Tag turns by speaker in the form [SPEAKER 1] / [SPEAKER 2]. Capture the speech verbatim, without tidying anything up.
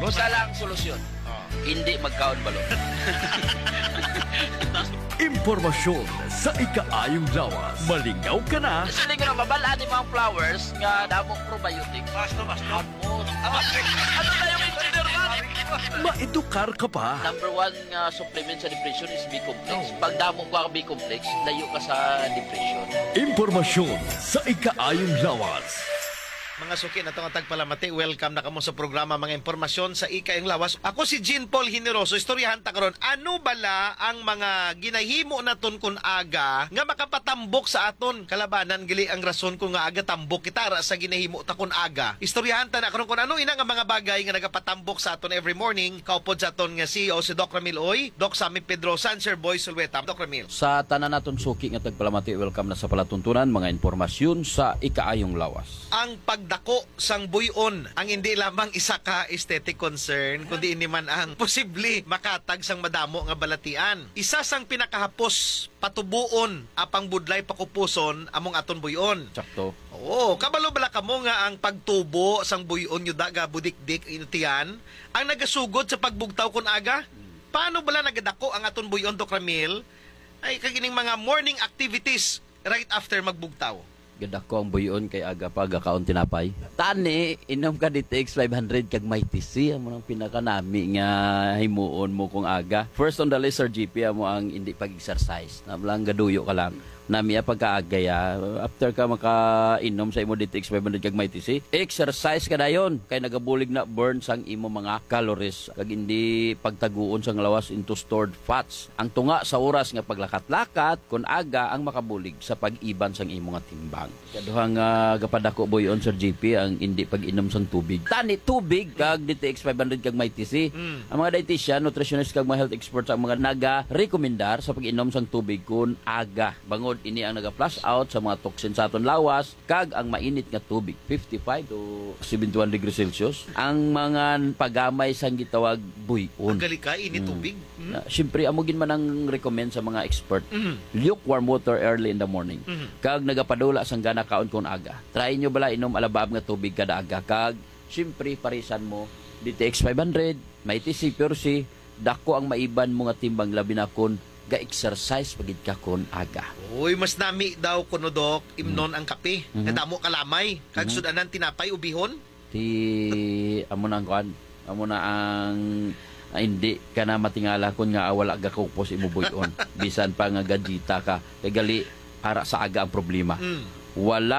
[SPEAKER 1] Usa lang solusyon.
[SPEAKER 2] Oh.
[SPEAKER 1] Hindi magkaon balot.
[SPEAKER 3] Impormasyon sa ikaayong lawas. Malingaw ka na.
[SPEAKER 1] Sili nga mabalaan ni mga flowers nga damong probiotic.
[SPEAKER 2] Basto, basto.
[SPEAKER 1] Ano? Ano na yung engineer man?
[SPEAKER 3] Maedukar ka pa.
[SPEAKER 1] Number one nga supplement sa depression is B-complex. Pag damo ka ang B-complex, layo ka sa depression.
[SPEAKER 3] Impormasyon sa ikaayong lawas.
[SPEAKER 2] Mga suki na itong tagpalamati, welcome na kamo sa programa mga impormasyon sa Ikaayong Lawas. Ako si Jean Paul Generoso, istoryahan ta karon. Ano bala ang mga ginahimo naton kun aga nga makapatambok sa aton kalabanan gili ang rason kung nga aga tambok kita ra sa ginahimo ta kun aga. Istoryahan ta na karon kun ano ina nga mga bagay nga nagapatambok sa aton every morning. Kaupod sa aton nga C E O si Doc Ramil Oy, Doc Sammy Pedro, Sir Boy Sulweta. Doc Ramil.
[SPEAKER 4] Sa tanan naton suki nga tagpalamati, welcome na sa palatuntunan mga impormasyon sa Ikaayong Lawas.
[SPEAKER 2] Ang pagdako sang buyon ang hindi lamang isa ka aesthetic concern kundi ini man ang posible makatag sang madamo nga balatian. Isa sang pinakahapos patubuon apang budlay pakupuson among aton buyon.
[SPEAKER 4] Sakto.
[SPEAKER 2] Oo, kabalo bala kamo nga ang pagtubo sang buyon yu daga budikdik inutian ang nagasugod sa pagbugtaw kun aga. Paano bala nagadako ang aton buyon, Doc Ramil? Ay kagining mga morning activities right after magbugtaw.
[SPEAKER 4] Ganda ko ang buyon kay aga pa gakaon tinapay. Tani, inom ka D T X five hundred kag may T C. Amo nang pinakanami nga himuon mo kung aga. First on the list, Sir G P, amo ang hindi pag-exercise. Nablang gaduyo ka lang. Nami pagkaaga ya. After ka makainom sa imo D T X five hundred kag may T C, exercise ka dayon. Kay nagabulig na burn sang imo mga calories. Kag hindi pagtaguon sang lawas into stored fats. Ang tunga sa oras nga paglakat-lakat kun aga ang makabulig sa pag-iban sang imo nga timbang. Kaduhang uh, gapadako boyon, Sir G P, ang hindi pag-inom sang tubig. Tani tubig kag D T X five hundred kag may T C. Mm. Ang mga dietitian, nutritionist kag mga health experts ang mga naga-rekomendar sa pag-inom sang tubig kun aga. Bangod ini ang naga-flush out sa mga toxin sa aton lawas kag ang mainit nga tubig fifty-five to seventy-one degrees Celsius. Ang mga pagamay sang gitawag buyon.
[SPEAKER 2] Ang gali ka init
[SPEAKER 4] Mm.
[SPEAKER 2] tubig. Mm.
[SPEAKER 4] Na, siyempre, amugin man ang recommend sa mga expert.
[SPEAKER 2] Mm.
[SPEAKER 4] Lukewarm water early in the morning.
[SPEAKER 2] Mm.
[SPEAKER 4] Kag nagapadula sang gana kaon kon aga. Try nyo bala inom alabab nga tubig kada aga. Kag siyempre parisan mo D T X five hundred, may T C, Pure C, dako ang maiban mo nga timbang labi na kon ga-exercise pagid ka kon aga.
[SPEAKER 2] Uy, mas nami daw kuno Dok, imnon
[SPEAKER 4] Mm.
[SPEAKER 2] ang kape.
[SPEAKER 4] Mhm.
[SPEAKER 2] Nga damo kalamay. Kag
[SPEAKER 4] Mhm.
[SPEAKER 2] sudanan tinapay ubihon.
[SPEAKER 4] Ti amo na ang kuan, amo na ang ah, hindi ka na matingala kun nga wala ga kupos imo buyon. Bisan pa nga gadita ka. Kay gali para sa aga ang problema.
[SPEAKER 2] Mm.
[SPEAKER 4] Wala